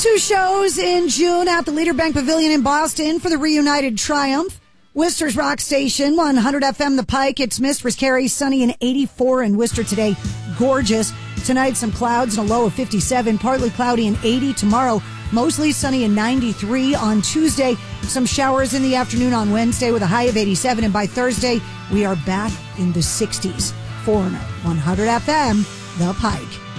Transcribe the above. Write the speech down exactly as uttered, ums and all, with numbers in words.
Two shows in June at the Leader Bank Pavilion in Boston for the Reunited Triumph. Worcester's Rock Station, one hundred F M The Pike. It's Mistress Carrie, sunny and eighty-four in Worcester today. Gorgeous. Tonight, some clouds and a low of fifty-seven. Partly cloudy and eighty. Tomorrow, mostly sunny and ninety-three. On Tuesday, some showers in the afternoon on Wednesday with a high of eighty-seven. And by Thursday, we are back in the sixties. For one hundred F M, The Pike.